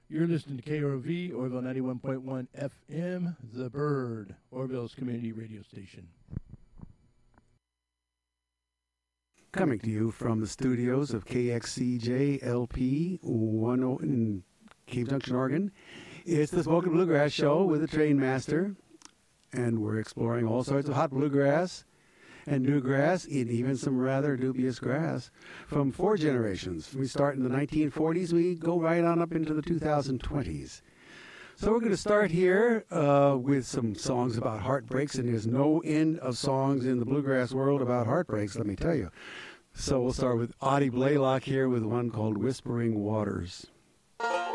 You're listening to KROV, Orville 91.1 FM, The Bird, Orville's community radio station. Coming to you from the studios of KXCJ LP 10 in Cave Junction, Oregon. It's the Spoken Bluegrass Show with the Train Master, and we're exploring all sorts of hot bluegrass and new grass, and even some rather dubious grass from 4 generations. We start in the 1940s, we go right on up into the 2020s. So we're going to start here with some songs about heartbreaks, and there's no end of songs in the bluegrass world about heartbreaks, let me tell you. So we'll start with Oddie Blaylock here with one called Whispering Waters.